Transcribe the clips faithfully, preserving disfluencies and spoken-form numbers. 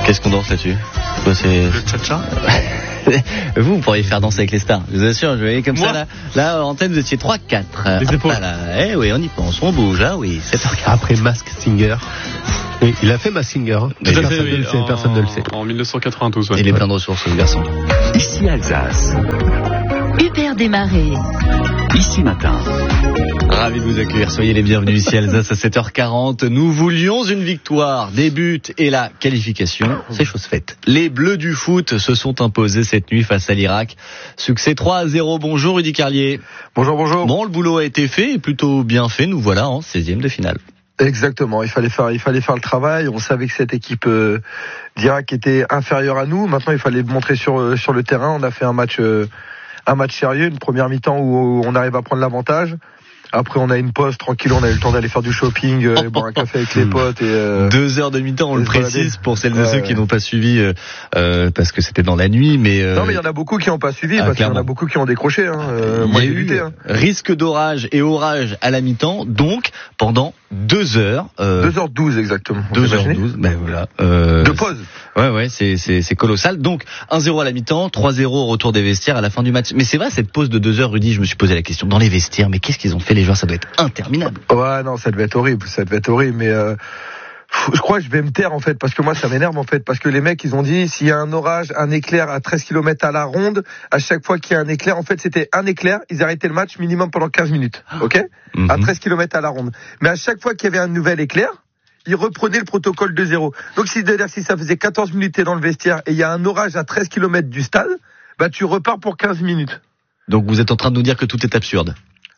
Qu'est-ce qu'on danse là-dessus? Quoi, c'est... Le cha-cha. Vous, vous pourriez faire danser avec les stars. Je vous assure, je voyais comme Moi. ça là. Là, en antenne, vous étiez trois quatre. Les épaules. Voilà. Eh oui, on y pense, on bouge, ah oui, sept heures quarante. Après Mask Singer. Oui, il a fait Mask Singer. Hein. Tout à fait, Personne ne oui, le sait, en, personne ne le sait. En mille neuf cent quatre-vingt-douze, ouais. Il est plein de ressources, ce garçon. Ici Alsace. Hubert Desmarais. Ici Matin. Ravi de vous accueillir, soyez les bienvenus ici Alsace à sept heures quarante. Nous voulions une victoire, des buts et la qualification, c'est chose faite. Les Bleus du foot se sont imposés cette nuit face à l'Irak. Succès trois à zéro, bonjour Rudy Carlier. Bonjour, bonjour. Bon, le boulot a été fait, et plutôt bien fait, nous voilà en seizième de finale. Exactement, il fallait faire, il fallait faire le travail. On savait que cette équipe euh, d'Irak était inférieure à nous. Maintenant, il fallait le montrer sur euh, sur le terrain. On a fait un match, euh, un match sérieux, une première mi-temps où on arrive à prendre l'avantage. Après, on a une pause tranquille, on a eu le temps d'aller faire du shopping, euh, aller boire un café avec les potes. Et, euh, Deux heures de mi-temps, on le précise pour celles et Ouais, ceux ouais. qui n'ont pas suivi, euh, euh, parce que c'était dans la nuit, mais... Euh, Non, mais il y en a beaucoup qui n'ont pas suivi, ah, parce qu'il y en clairement. a beaucoup qui ont décroché. Hein. Euh, il y moi, a j'ai eu lutté. Hein. risque d'orage et orage à la mi-temps, donc pendant deux heures... Euh, deux heures douze exactement. Vous deux heures imaginez douze, ben voilà. Euh, De pause. Ouais, ouais, c'est, c'est, c'est colossal. Donc, un zéro à la mi-temps, trois zéro au retour des vestiaires à la fin du match. Mais c'est vrai, cette pause de deux heures, Rudy, je me suis posé la question. Dans les vestiaires, mais qu'est-ce qu'ils ont fait, les joueurs? Ça doit être interminable. Ouais, non, ça devait être horrible, ça devait être horrible, mais euh, je crois que je vais me taire en fait, parce que moi ça m'énerve en fait, parce que les mecs ils ont dit s'il y a un orage, un éclair à treize kilomètres à la ronde, à chaque fois qu'il y a un éclair, en fait c'était un éclair, ils arrêtaient le match minimum pendant quinze minutes, ok, Mhm. à treize kilomètres à la ronde. Mais à chaque fois qu'il y avait un nouvel éclair, ils reprenaient le protocole de zéro. Donc c'est-à-dire si ça faisait quatorze minutes t'es dans le vestiaire et il y a un orage à treize kilomètres du stade, bah tu repars pour quinze minutes. Donc, vous êtes en train de nous dire que tout est absurde.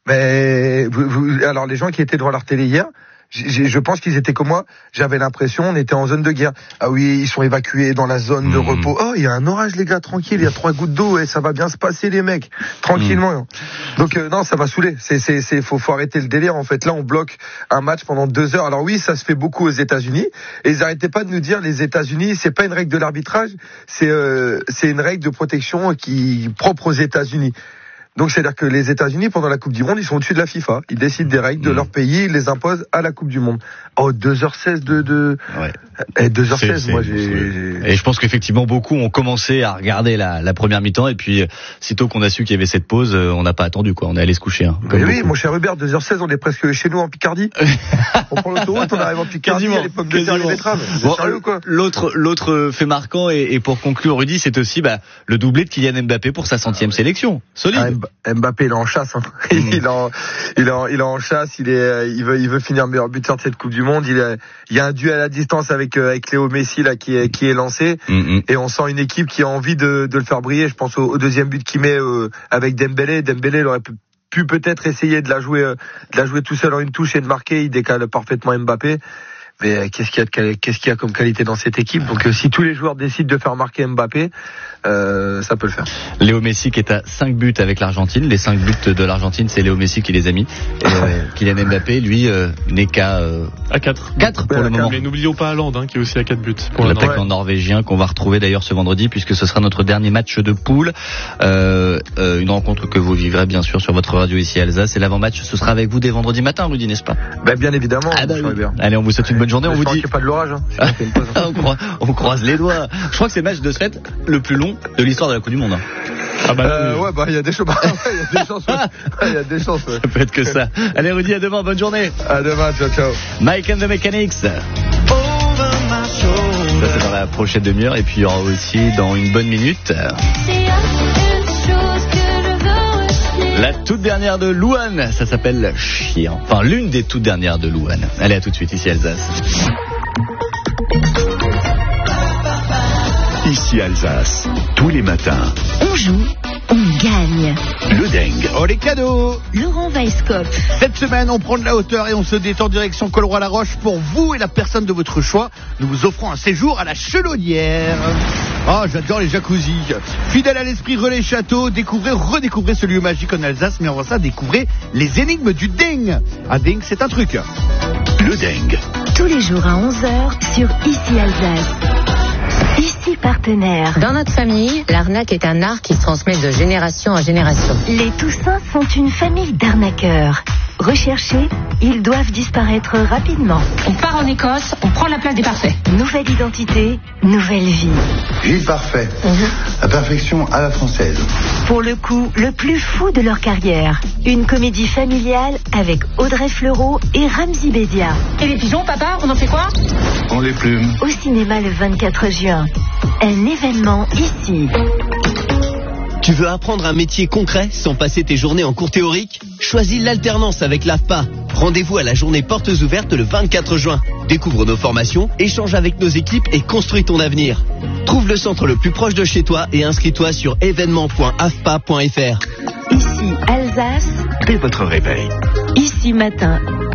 Mais vous, vous, alors les gens qui étaient devant leur télé hier, j'ai, je pense qu'ils étaient comme moi. J'avais l'impression on était en zone de guerre. Ah oui, ils sont évacués dans la zone de Mmh. repos. Oh, il y a un orage les gars, tranquille. Il y a trois gouttes d'eau et ça va bien se passer les mecs, tranquillement. Mmh. Donc euh, non, ça va saouler. C'est, c'est, c'est, faut, faut arrêter le délire. En fait, là, on bloque un match pendant deux heures. Alors oui, ça se fait beaucoup aux États-Unis. Et ils arrêtaient pas de nous dire les États-Unis, c'est pas une règle de l'arbitrage, c'est, euh, c'est une règle de protection qui propre aux États-Unis. Donc c'est-à-dire que les États-Unis pendant la Coupe du Monde, ils sont au-dessus de la FIFA. Ils décident des règles de mmh. leur pays, ils les imposent à la Coupe du Monde. Oh, deux heures seize de de Ouais. eh, deux heures seize, C'est- moi c'est- j'ai, c'est- j'ai... Et je pense qu'effectivement beaucoup ont commencé à regarder la, la première mi-temps et puis euh, sitôt qu'on a su qu'il y avait cette pause, euh, on n'a pas attendu quoi, on est allé se coucher. Hein, Mais oui, mon cher Hubert, deux heures seize, on est presque chez nous en Picardie. On prend l'autoroute, on arrive en Picardie, il y a les pommes de terre, les betteraves. C'est Bon, sérieux quoi? l'autre, l'autre fait marquant et, et pour conclure Rudy, c'est aussi bah, le doublé de Kylian Mbappé pour sa centième sélection. Solide. Ah, Mb- Mbappé, il est en chasse. Hein. Il est en, il est en, il est en chasse. Il est, il veut, il veut finir meilleur buteur de cette Coupe du Monde. Il, est, il y a un duel à distance avec euh, avec Léo Messi là qui est qui est lancé. Mm-hmm. Et on sent une équipe qui a envie de, de le faire briller. Je pense au, au deuxième but qu'il met euh, avec Dembélé. Dembélé, il aurait pu, pu peut-être essayer de la jouer, euh, de la jouer tout seul en une touche et de marquer. Il décale parfaitement Mbappé. Mais euh, qu'est-ce qu'il y a de quali- qu'est-ce qu'il y a comme qualité dans cette équipe? Donc euh, si tous les joueurs décident de faire marquer Mbappé, euh, ça peut le faire. Léo Messi qui est à cinq buts avec l'Argentine. Les cinq buts de l'Argentine, c'est Léo Messi qui les a mis. Et euh, Kylian Mbappé, lui, euh, n'est qu'à euh, À quatre. quatre pour Ouais, le à moment. Mais n'oublions pas Haaland, hein, qui est aussi à quatre buts. Pour l'instant. L'attaquant norvégien qu'on va retrouver d'ailleurs ce vendredi puisque ce sera notre dernier match de poule. Euh, euh, une rencontre que vous vivrez bien sûr sur votre radio ici à Alsace. Et l'avant-match, ce sera avec vous dès vendredi matin, Rudy, n'est-ce pas? Ben, bien évidemment. Ah bah mon cher oui. Hubert. Allez, on vous souhaite une bonne journée. On vous J'espère dit. qu'il n'y a pas de l'orage. Hein. Sinon, on fait une pause, hein. on, croise, on croise les doigts. Je crois que c'est le match de ce fait le plus long de l'histoire de la Coupe du Monde. hein. Ah bah, Euh, oui. ouais, bah, il y a des chances, il y a des chances, ouais. Ouais, il y a des chances, ouais. Ça peut être que ça. Allez, Rudy, à demain. Bonne journée. À demain, ciao, ciao. Mike and the Mechanics. Ça, c'est dans la prochaine demi-heure. Et puis, il y aura aussi dans une bonne minute la toute dernière de Louane. Ça s'appelle Chien. Enfin, l'une des toutes dernières de Louane. Allez, à tout de suite, ici Alsace. Ici Alsace. Tous les matins. On joue, on gagne. Le Deng. Oh les cadeaux! Laurent Weisskopf. Cette semaine, on prend de la hauteur et on se détend direction Colroy-la-Roche pour vous et la personne de votre choix. Nous vous offrons un séjour à la Chelonnière. Ah, j'adore les jacuzzis. Fidèle à l'esprit Relais Château, découvrez, redécouvrez ce lieu magique en Alsace, mais avant ça, découvrez les énigmes du Deng. Un Deng, c'est un truc. Le Deng. Tous les jours à onze heures sur Ici Alsace. Ici partenaire. Dans notre famille, l'arnaque est un art qui se transmet de génération en génération. Les Toussins sont une famille d'arnaqueurs. Recherchez ils doivent disparaître rapidement. On part en Écosse, on prend la place des parfaits. Nouvelle identité, nouvelle vie. Gilles Parfait, Mmh. la perfection à la française. Pour le coup, le plus fou de leur carrière. Une comédie familiale avec Audrey Fleurot et Ramzy Bédia. Et les pigeons, papa, on en fait quoi? On les plume. Au cinéma le vingt-quatre juin. Un événement ici. Tu veux apprendre un métier concret sans passer tes journées en cours théorique? Choisis l'alternance avec l'A F P A. Rendez-vous à la journée portes ouvertes le vingt-quatre juin. Découvre nos formations, échange avec nos équipes et construis ton avenir. Trouve le centre le plus proche de chez toi et inscris-toi sur événement point a f p a point f r. Ici Alsace. Dès votre réveil. Ici matin.